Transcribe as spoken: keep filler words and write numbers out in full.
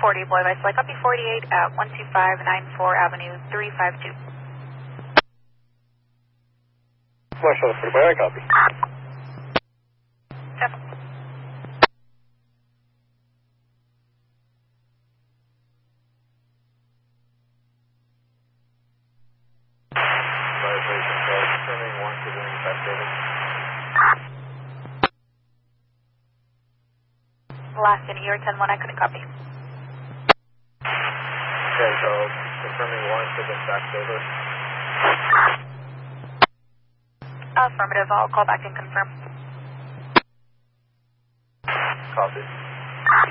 forty, Boy Vice, I copy forty-eight at one two five nine four Avenue three five two. Marshall, forty-five, I copy. Seven. Violation code, confirming one to the impact service. Last in year ten one, I couldn't copy. Okay, so confirming one to the back service. Affirmative, I'll call back and confirm. Copy.